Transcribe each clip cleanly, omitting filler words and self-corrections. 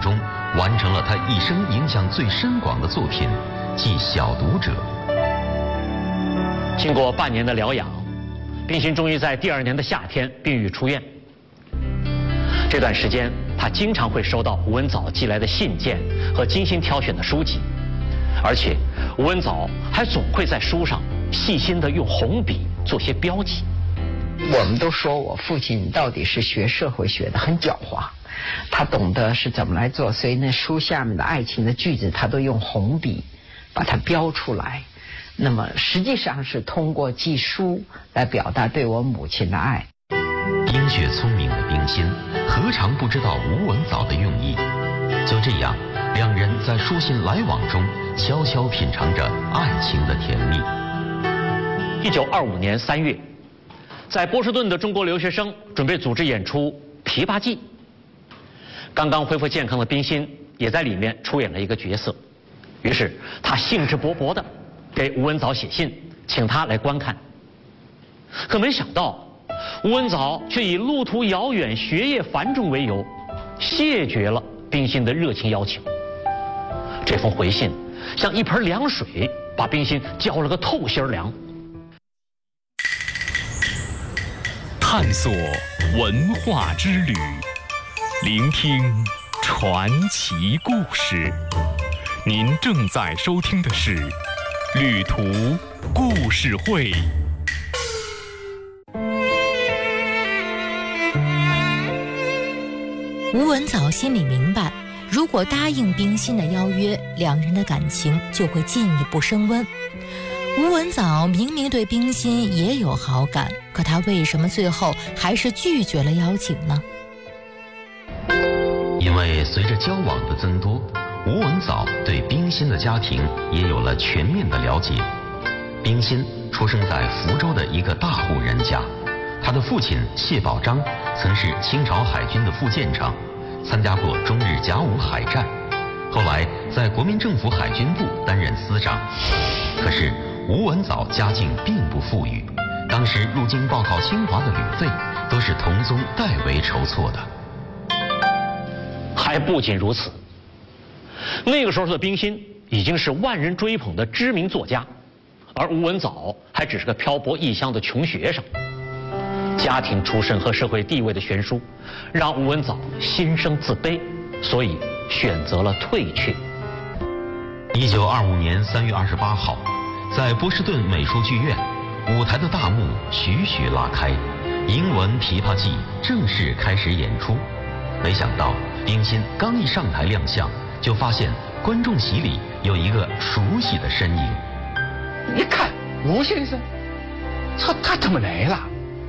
中完成了他一生影响最深广的作品，即《小读者》。 经过半年的疗养，冰心终于在第2年的夏天病愈出院。这段时间，他经常会收到吴文藻寄来的信件和精心挑选的书籍，而且吴文藻还总会在书上细心地用红笔做些标记。 我们都说我父亲到底是学社会学的，很狡猾，他懂得是怎么来做，所以那书下面的爱情的句子，他都用红笔把它标出来。那么实际上是通过寄书来表达对我母亲的爱。 冰雪聪明的冰心，何尝不知道吴文藻的用意？就这样，两人在书信来往中悄悄品尝着爱情的甜蜜。 1925年3月，在波士顿的中国留学生准备组织演出《琵琶记》，刚刚恢复健康的冰心也在里面出演了一个角色。于是他兴致勃勃地给吴文藻写信，请他来观看。可没想到，吴文藻却以路途遥远、学业繁重为由，谢绝了冰心的热情邀请。这封回信像一盆凉水，把冰心浇了个透心凉。 探索文化之旅，聆听传奇故事。您正在收听的是《旅途故事会》。 吴文藻心里明白，如果答应冰心的邀约，两人的感情就会进一步升温。吴文藻明明对冰心也有好感，可他为什么最后还是拒绝了邀请呢？ 因为随着交往的增多，吴文藻对冰心的家庭也有了全面的了解。冰心出生在福州的一个大户人家，他的父亲谢宝章曾是清朝海军的副舰长，参加过中日甲午海战，后来在国民政府海军部担任司长。可是吴文藻家境并不富裕，当时入京报考清华的旅费都是同宗代为筹措的。 还不仅如此，那个时候的冰心已经是万人追捧的知名作家，而吴文藻还只是个漂泊异乡的穷学生。家庭出身和社会地位的悬殊，让吴文藻心生自卑，所以选择了退却。 1925年3月28号，在波士顿美术剧院，舞台的大幕徐徐拉开，英文《琵琶记》正式开始演出。没想到冰心刚一上台亮相，就发现观众席里有一个熟悉的身影。 一看吴先生，他怎么来了？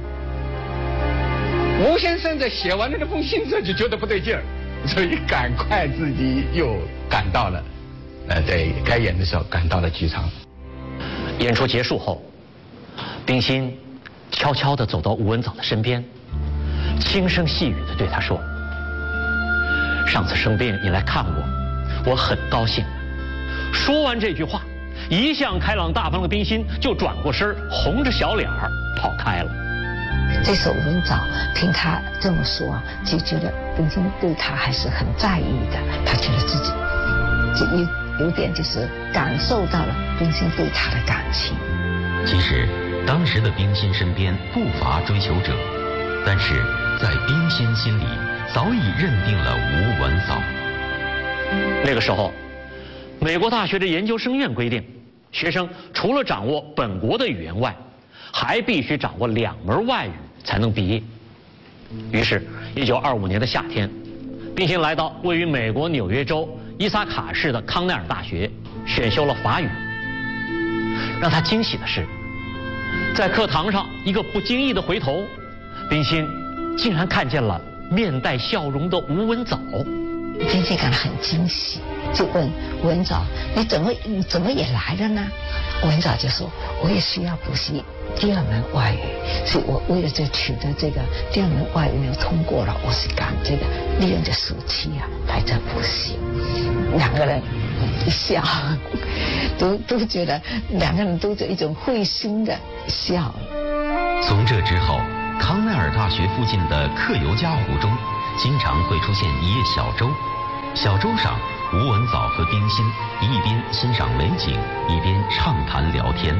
吴先生在写完了那封信之后就觉得不对劲儿，所以赶快自己又赶到了，在该演的时候赶到了剧场。 演出结束后，冰心悄悄地走到吴文藻的身边，轻声细语地对他说：“上次生病你来看我很高兴。”说完这句话，一向开朗大方的冰心就转过身，红着小脸儿跑开了。 这时候吴文藻听他这么说，就觉得冰心对他还是很在意的，他觉得自己就有点就是感受到了冰心对他的感情。 其实当时的冰心身边不乏追求者，但是在冰心心里早已认定了吴文藻。 那个时候，美国大学的研究生院规定，学生除了掌握本国的语言外，还必须掌握2门外语才能毕业。于是1925年的夏天，冰心来到位于美国纽约州伊萨卡市的康奈尔大学，选修了法语。让他惊喜的是，在课堂上一个不经意的回头，冰心竟然看见了面带笑容的吴文藻。 冰心感到很惊喜，就问吴文藻：“你怎么也来了呢？”吴文藻就说：“我也需要补习第2门外语，所以我为了这取得这个第2门外语没有通过了，我是赶这个利用这暑期来这补习。”2个人一笑，都觉得2个人都有一种会心的笑。 从这之后，康奈尔大学附近的克尤加湖中经常会出现一叶小舟， 小舟上，吴文藻和冰心一边欣赏美景，一边畅谈聊天。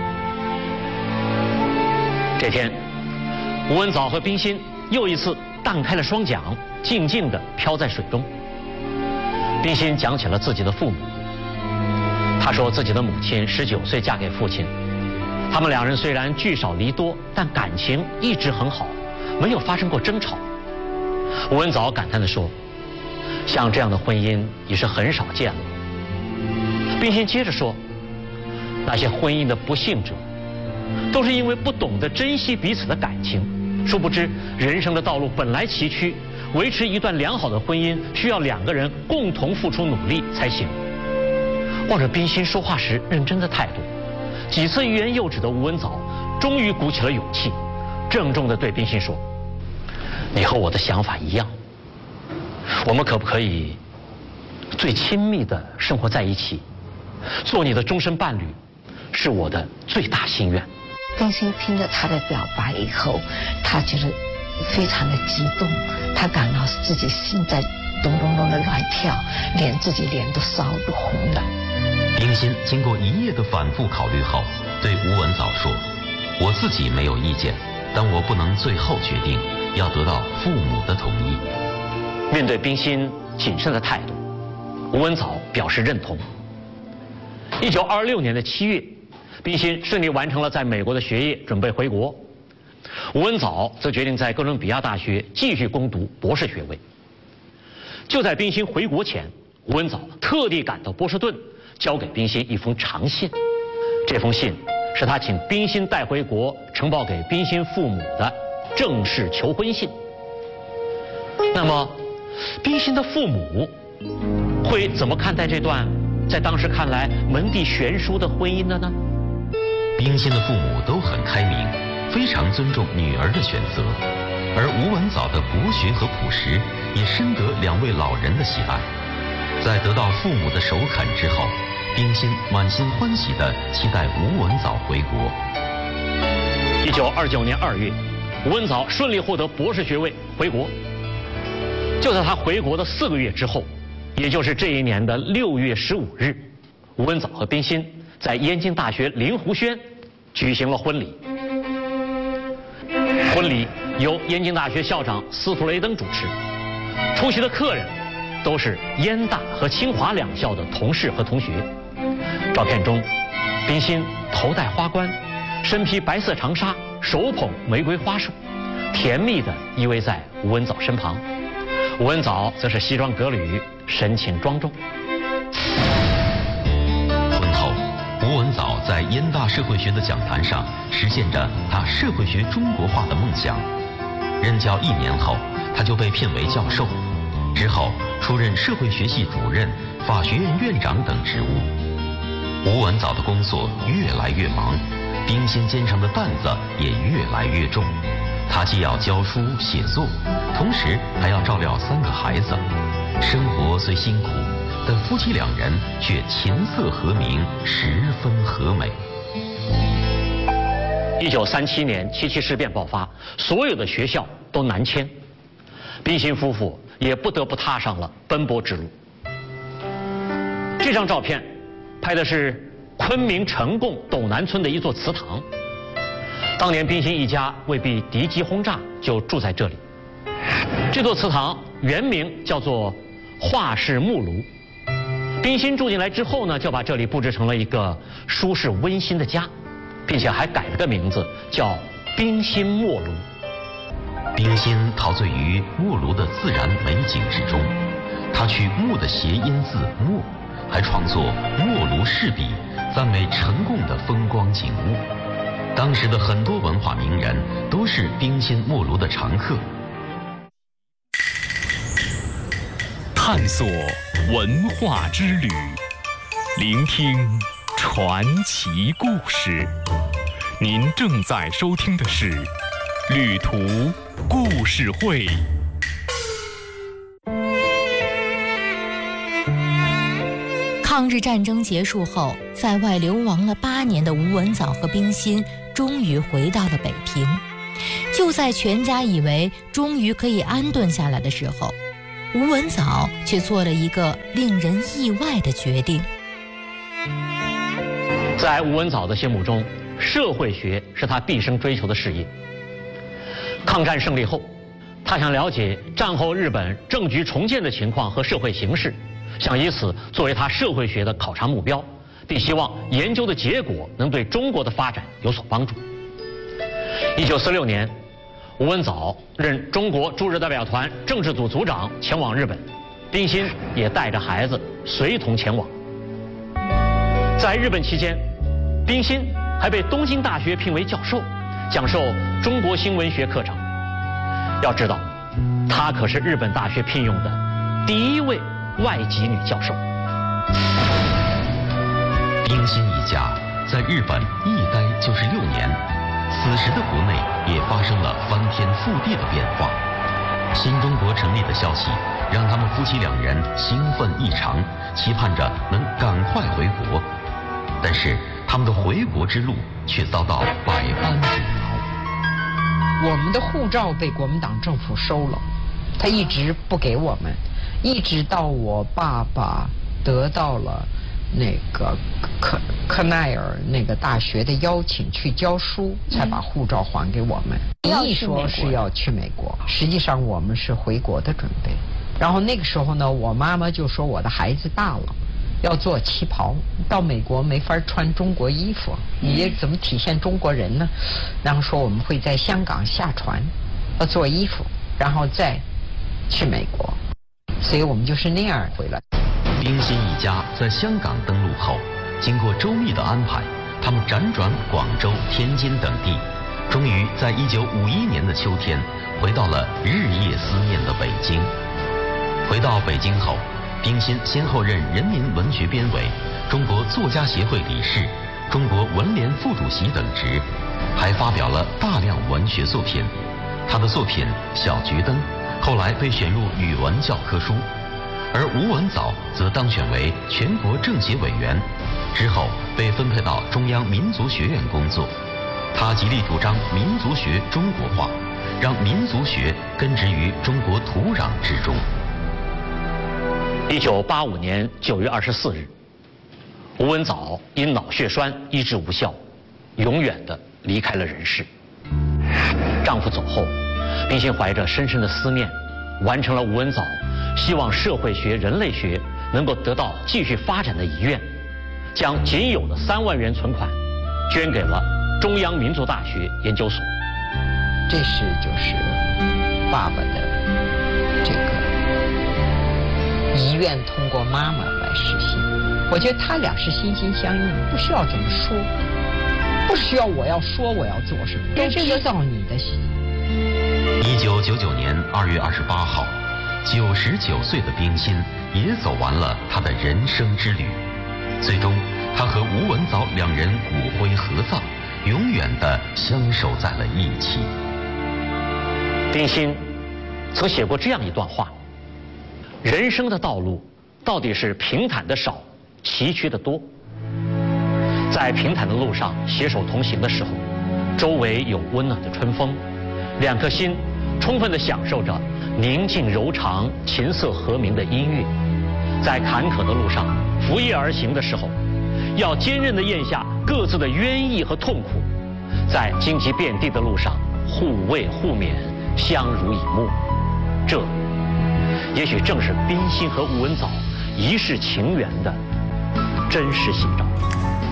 这天，吴文藻和冰心又一次荡开了双桨，静静地飘在水中。冰心讲起了自己的父母。她说自己的母亲19岁嫁给父亲，他们两人虽然聚少离多，但感情一直很好，没有发生过争吵。吴文藻感叹地说：“像这样的婚姻已是很少见了。”冰心接着说：“那些婚姻的不幸者，都是因为不懂得珍惜彼此的感情，殊不知人生的道路本来崎岖，维持一段良好的婚姻需要2个人共同付出努力才行。”望着冰心说话时认真的态度，几次欲言又止的吴文藻终于鼓起了勇气，郑重地对冰心说：“你和我的想法一样，我们可不可以最亲密地生活在一起，做你的终身伴侣，是我的最大心愿。” 冰心听了他的表白以后，他觉得非常的激动，他感到自己心在咚咚咚的乱跳，连自己脸都烧得红了。 冰心经过1夜的反复考虑后，对吴文藻说：“我自己没有意见，但我不能最后决定，要得到父母的同意。” 面对冰心谨慎的态度，吴文藻表示认同。1926年的7月，冰心顺利完成了在美国的学业，准备回国。吴文藻则决定在哥伦比亚大学继续攻读博士学位。就在冰心回国前，吴文藻特地赶到波士顿，交给冰心一封长信。这封信是他请冰心带回国，呈报给冰心父母的正式求婚信。那么，冰心的父母会怎么看待这段在当时看来门第悬殊的婚姻的呢？ 冰心的父母都很开明，非常尊重女儿的选择，而吴文藻的博学和朴实也深得2位老人的喜爱。在得到父母的首肯之后，冰心满心欢喜地期待吴文藻回国。 1929年2月，吴文藻顺利获得博士学位回国。就在他回国的4个月之后，也就是这一年的6月15日，吴文藻和冰心在燕京大学灵湖轩举行了婚礼。婚礼由燕京大学校长司徒雷登主持，出席的客人都是燕大和清华2校的同事和同学。照片中，冰心头戴花冠，身披白色长纱，手捧玫瑰花束，甜蜜地依偎在吴文藻身旁。吴文藻则是西装革履，神情庄重。 婚后，吴文藻在燕大社会学的讲坛上实现着他社会学中国化的梦想。任教1年后，他就被聘为教授，之后出任社会学系主任、法学院院长等职务。吴文藻的工作越来越忙，冰心肩上的担子也越来越重。他既要教书写作，同时还要照料3个孩子，生活虽辛苦，但夫妻2人却琴瑟和鸣，十分和美。 1937年77事变爆发，所有的学校都南迁，冰心夫妇也不得不踏上了奔波之路。这张照片拍的是昆明呈贡斗南村的一座祠堂。当年冰心一家为避敌机轰炸，就住在这里。这座祠堂原名叫做华氏木庐。冰心住进来之后呢，就把这里布置成了一个舒适温馨的家，并且还改了个名字，叫冰心墨庐。 冰心陶醉于墨庐的自然美景之中，他取木的谐音字墨，还创作墨庐试笔，赞美呈贡的风光景物。当时的很多文化名人都是冰心墨庐的常客。 探索文化之旅，聆听传奇故事。您正在收听的是《旅途故事会》。 抗日战争结束后，在外流亡了8年的吴文藻和冰心终于回到了北平。就在全家以为终于可以安顿下来的时候， 吴文藻却做了一个令人意外的决定。 在吴文藻的心目中，社会学是他毕生追求的事业。抗战胜利后，他想了解战后日本政局重建的情况和社会形势，想以此作为他社会学的考察目标，并希望研究的结果能对中国的发展有所帮助。1946年，吴文藻任中国驻日代表团政治组组长，前往日本，冰心也带着孩子随同前往。在日本期间，冰心还被东京大学聘为教授，讲授中国新文学课程。要知道，她可是日本大学聘用的第一位外籍女教授。 冰心一家在日本一待就是6年，此时的国内也发生了翻天覆地的变化。新中国成立的消息让他们夫妻2人兴奋异常，期盼着能赶快回国。但是他们的回国之路却遭到百般阻挠。 我们的护照被国民党政府收了，他一直不给我们，一直到我爸爸得到了那个克奈尔那个大学的邀请去教书，才把护照还给我们。一说是要去美国，实际上我们是回国的准备。然后那个时候呢，我妈妈就说我的孩子大了，要做旗袍，到美国没法穿中国衣服，你怎么体现中国人呢？然后说我们会在香港下船，要做衣服，然后再去美国，所以我们就是那样回来。 冰心一家在香港登陆后，经过周密的安排，他们辗转广州、天津等地，终于在1951年的秋天回到了日夜思念的北京。回到北京后，冰心先后任人民文学编委、中国作家协会理事、中国文联副主席等职，还发表了大量文学作品。他的作品《小桔灯》后来被选入语文教科书。而吴文藻则当选为全国政协委员，之后被分配到中央民族学院工作。他极力主张民族学中国化，让民族学根植于中国土壤之中。 1985年9月24日，吴文藻因脑血栓医治无效，永远地离开了人世。丈夫走后，冰心怀着深深的思念，完成了吴文藻希望社会学、人类学能够得到继续发展的遗愿，将仅有的3万元存款捐给了中央民族大学研究所。 这就是爸爸的这个遗愿，通过妈妈来实现。我觉得他俩是心心相印，不需要怎么说，不需要我要说我要做什么，都知道你的心。 1999年2月28号。99岁的冰心也走完了他的人生之旅，最终他和吴文藻2人骨灰合葬，永远地相守在了一起。 冰心曾写过这样一段话：人生的道路到底是平坦的少，崎岖的多。在平坦的路上携手同行的时候，周围有温暖的春风，2颗心充分地享受着宁静柔长、琴瑟和鸣的音乐。在坎坷的路上扶叶而行的时候，要坚韧地咽下各自的冤意和痛苦。在荆棘遍地的路上互慰互勉，相濡以沫。这也许正是冰心和吴文藻一世情缘的真实写照。